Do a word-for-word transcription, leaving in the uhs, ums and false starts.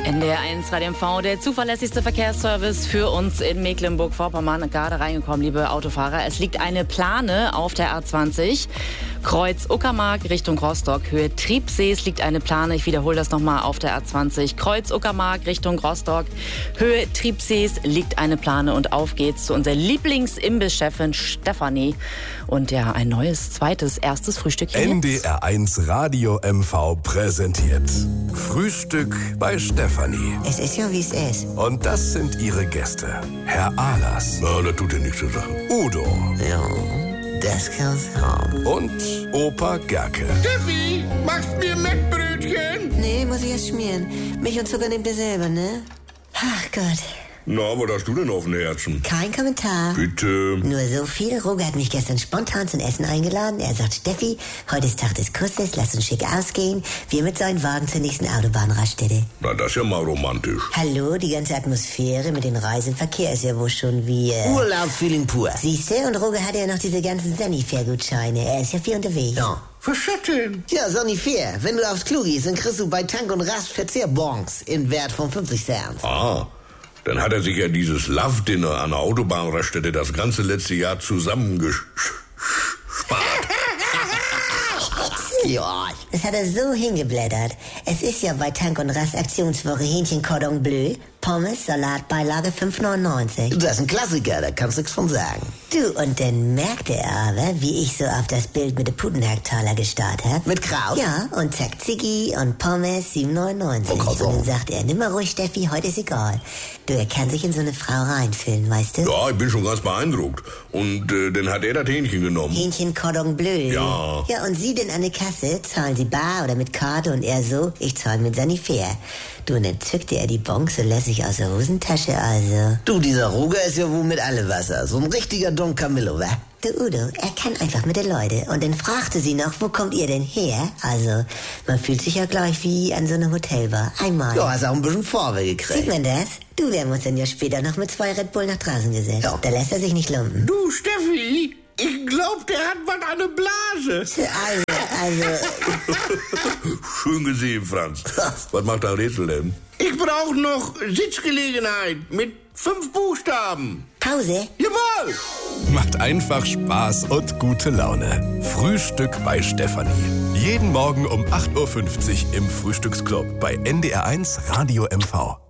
N D R eins Radio M V, der zuverlässigste Verkehrsservice für uns in Mecklenburg-Vorpommern. Gerade reingekommen, liebe Autofahrer. Es liegt eine Plane auf der A zwanzig. Kreuz Uckermark Richtung Rostock, Höhe Triebsee. Es liegt eine Plane, ich wiederhole das nochmal, auf der A zwanzig. Kreuz Uckermark Richtung Rostock, Höhe Triebsees liegt eine Plane. Und auf geht's zu unserer Lieblingsimbiss-Chefin Stefanie. Und ja, ein neues, zweites, erstes Frühstück hier. N D R eins Radio M V präsentiert Frühstück bei Stefanie. Es ist ja, wie es ist. Und das sind ihre Gäste. Herr Ahlers. Ja, das tut ja nichts zur Sache. Udo. Ja, das kann's haben. Und Opa Gerke. Steffi, machst mir Mettbrötchen? Nee, muss ich erst schmieren. Milch und Zucker nehmt ihr selber, ne? Ach Gott. Na, was hast du denn auf dem Herzen? Kein Kommentar. Bitte. Nur so viel. Roger hat mich gestern spontan zum Essen eingeladen. Er sagt, Steffi, heute ist Tag des Kusses, lass uns schick ausgehen. Wir mit seinem Wagen zur nächsten Autobahnraststätte. Na, das ist ja mal romantisch. Hallo, die ganze Atmosphäre mit den Reisenverkehr ist ja wohl schon wie... Äh Urlaubsfeeling pur. Siehste, und Roger hat ja noch diese ganzen Sanifair-Gutscheine. Er ist ja viel unterwegs. Ja. Was ist das denn? Ja, Sanifair. Wenn du aufs Klo gehst, dann kriegst du bei Tank und Rast Verzehrbons im Wert von fünfzig Cent. Ah, dann hat er sich ja dieses Love-Dinner an der Autobahnraststätte das ganze letzte Jahr zusammengespart. Ja, das hat er so hingeblättert. Es ist ja bei Tank und Rast Aktionswoche Hähnchen Cordon Bleu, Pommes, Salatbeilage fünf neunundneunzig. Das ist ein Klassiker, da kannst du nichts von sagen. Du, und dann merkte er aber, wie ich so auf das Bild mit dem Pudenhacktaler gestarrt hab. Mit Kraut? Ja, und zack, Ziggy und Pommes sieben neunundneunzig. Oh Gott, und dann oh. sagt er, nimm mal ruhig, Steffi, heute ist egal. Du, er kann sich in so eine Frau reinfühlen, weißt du? Ja, ich bin schon ganz beeindruckt. Und äh, dann hat er das Hähnchen genommen. Hähnchen Cordon Bleu. Ja. Ja, und Sie denn an der Kasse, zahlen Sie bar oder mit Karte, und er so, ich zahle mit Sanifair. Du, und dann zückte er die Bonze lässig aus der Hosentasche, also. Du, dieser Roger ist ja wohl mit alle Wasser. So ein richtiger Don Camillo, wa? Du Udo, er kann einfach mit den Leuten. Und dann fragte sie noch, wo kommt ihr denn her? Also, man fühlt sich ja gleich wie an so einer Hotelbar. Einmal. Ja, hast auch ein bisschen Vorwärts Sieht gekriegt. man das? Du, wir haben uns dann ja später noch mit zwei Red Bull nach draußen gesetzt. Ja. Da lässt er sich nicht lumpen. Du, Steffi, ich glaub, der hat was an der Blase. Also, also, Schön gesehen, Franz. Was macht dein Rätsel denn? Ich brauche noch Sitzgelegenheit mit fünf Buchstaben. Pause? Jawohl! Macht einfach Spaß und gute Laune. Frühstück bei Stefanie. Jeden Morgen um acht Uhr fünfzig im Frühstücksclub bei N D R eins Radio M V.